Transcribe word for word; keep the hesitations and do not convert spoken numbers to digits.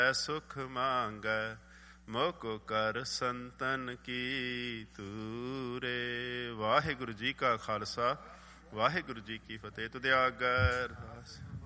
ਸੁਖ ਮੰਗੈ ਮੁਖ ਕਰ ਸੰਤਨ ਕੀ ਤੂਰੇ। ਵਾਹਿਗੁਰੂ ਜੀ ਕਾ ਖਾਲਸਾ ਵਾਹਿਗੁਰੂ ਜੀ ਕੀ ਫਤਿਹ। ਤੁਧਿ ਆਗੈ ਅਰਦਾਸ।